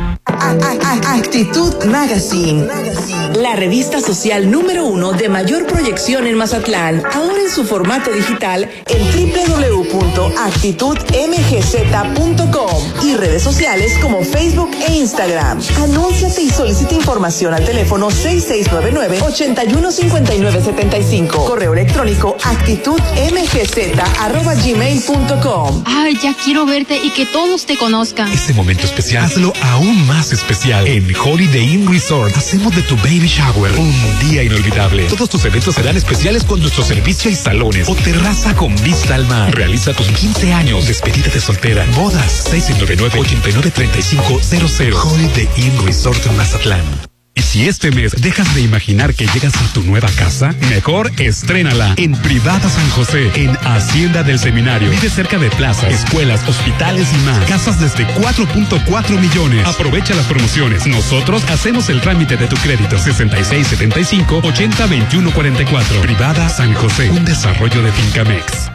Actitud Magazine, la revista social número uno de mayor proyección en Mazatlán, ahora en su formato digital en doble u doble u doble u punto actitud m g z punto com y redes sociales como Facebook e Instagram. Anúnciate y solicita información al teléfono seis seis nueve nueve, ocho uno cinco nueve siete cinco, correo electrónico actitudmgz arroba gmail punto com. Ay, ya quiero verte y que todos te conozcan. Ese momento especial, hazlo aún más especial. En Holiday Inn Resort hacemos de tu baby shower un día inolvidable. Todos tus eventos serán especiales con nuestro servicio y salones o terraza con vista al mar. Realiza tus quince años, despedida de soltera, bodas, seis nueve nueve, ocho nueve tres cinco cero cero. Holiday Inn Resort en Mazatlán. Y si este mes dejas de imaginar que llegas a tu nueva casa, mejor estrénala en Privada San José, en Hacienda del Seminario. Vive cerca de plazas, escuelas, hospitales y más. Casas desde cuatro punto cuatro millones. Aprovecha las promociones. Nosotros hacemos el trámite de tu crédito. sesenta y seis setenta y cinco, ochenta veintiuno cuarenta y cuatro. Privada San José, un desarrollo de Fincamex.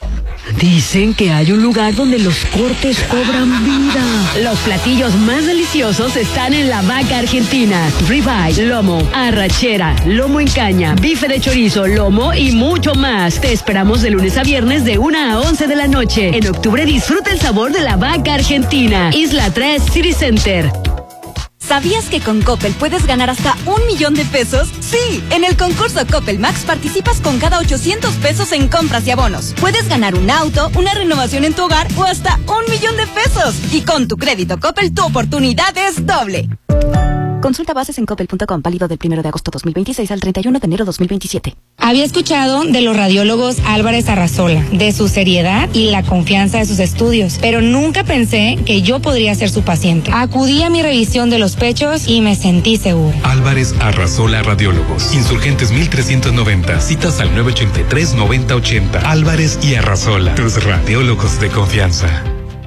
Dicen que hay un lugar donde los cortes cobran vida. Los platillos más deliciosos están en La Vaca Argentina. Ribeye, lomo, arrachera, lomo en caña, bife de chorizo, lomo y mucho más. Te esperamos de lunes a viernes de una a once de la noche. En octubre disfruta el sabor de La Vaca Argentina. Isla tres City Center. ¿Sabías que con Coppel puedes ganar hasta un millón de pesos? Sí, en el concurso Coppel Max participas con cada ochocientos pesos en compras y abonos. Puedes ganar un auto, una renovación en tu hogar o hasta un millón de pesos. Y con tu crédito Coppel tu oportunidad es doble. Consulta bases en coppel punto com, válido del primero de agosto dos mil veintiséis al treinta y uno de enero dos mil veintisiete. Había escuchado de los radiólogos Álvarez Arrasola, de su seriedad y la confianza de sus estudios, pero nunca pensé que yo podría ser su paciente. Acudí a mi revisión de los pechos y me sentí segura. Álvarez Arrasola Radiólogos. Insurgentes mil trescientos noventa. Citas al nueve ochenta y tres, noventa ochenta. Álvarez y Arrasola. Tus radiólogos de confianza.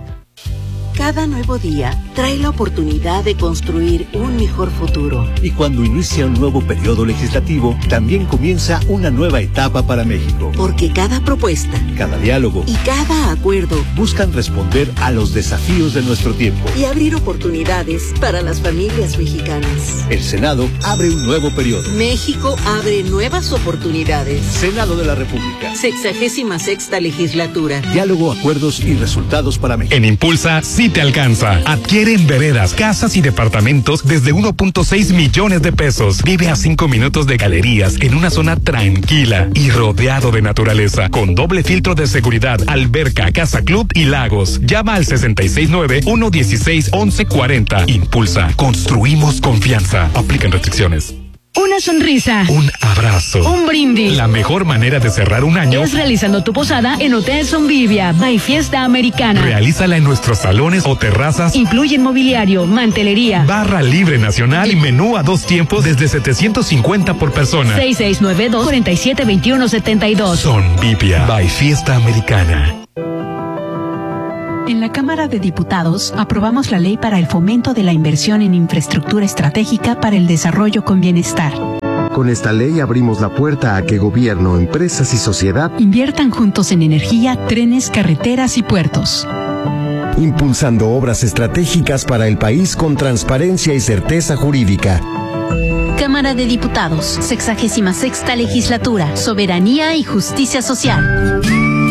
Cada nuevo día trae la oportunidad de construir un mejor futuro. Y cuando inicia un nuevo periodo legislativo, también comienza una nueva etapa para México. Porque cada propuesta, cada diálogo y cada acuerdo buscan responder a los desafíos de nuestro tiempo y abrir oportunidades para las familias mexicanas. El Senado abre un nuevo periodo. México abre nuevas oportunidades. Senado de la República. Sexagésima sexta legislatura. Diálogo, acuerdos y resultados para México. En Impulsa, sí te te alcanza. Adquiere en Veredas casas y departamentos desde uno punto seis millones de pesos. Vive a cinco minutos de galerías en una zona tranquila y rodeado de naturaleza, con doble filtro de seguridad, alberca, casa club y lagos. Llama al sesenta y seis nueve, uno dieciséis, once cuarenta. Impulsa. Construimos confianza. Aplican restricciones. Una sonrisa. Un abrazo. Un brindis. La mejor manera de cerrar un año es realizando tu posada en Hotel Sonvivia by Fiesta Americana. Realízala en nuestros salones o terrazas. Incluyen mobiliario, mantelería, barra libre nacional y menú a dos tiempos desde setecientos cincuenta por persona. seis seis nueve dos, cuatro siete dos uno siete dos. Sonvivia by Fiesta Americana. En la Cámara de Diputados aprobamos la ley para el fomento de la inversión en infraestructura estratégica para el desarrollo con bienestar. Con esta ley abrimos la puerta a que gobierno, empresas y sociedad inviertan juntos en energía, trenes, carreteras y puertos. Impulsando obras estratégicas para el país con transparencia y certeza jurídica. Cámara de Diputados, sexagésima sexta legislatura, soberanía y justicia social.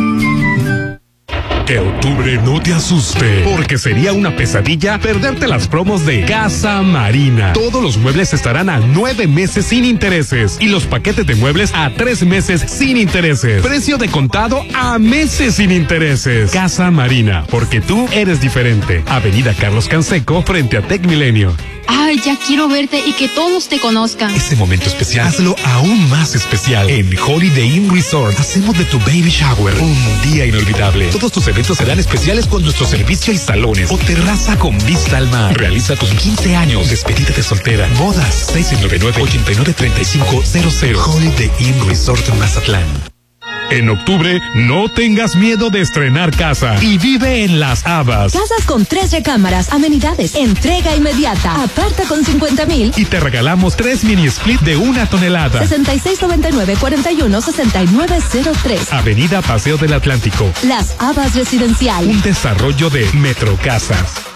Que octubre no te asuste, porque sería una pesadilla perderte las promos de Casa Marina. Todos los muebles estarán a nueve meses sin intereses y los paquetes de muebles a tres meses sin intereses. Precio de contado a meses sin intereses. Casa Marina, porque tú eres diferente. Avenida Carlos Canseco, frente a Tec Milenio. Ay, ya quiero verte y que todos te conozcan. Ese momento especial, hazlo aún más especial. En Holiday Inn Resort hacemos de tu baby shower un día inolvidable. Todos tus eventos serán especiales con nuestro servicio y salones o terraza con vista al mar. Realiza tus quince años, despedida de soltera, bodas. seis nueve nueve, ocho nueve tres cinco cero cero. Holiday Inn Resort Mazatlán. En octubre, no tengas miedo de estrenar casa y vive en Las Habas. Casas con tres recámaras, amenidades, entrega inmediata. Aparta con cincuenta mil. Y te regalamos tres mini split de una tonelada. sesenta y seis noventa y nueve, cuarenta y uno, sesenta y nueve cero tres. Avenida Paseo del Atlántico. Las Habas Residencial. Un desarrollo de Metro Casas.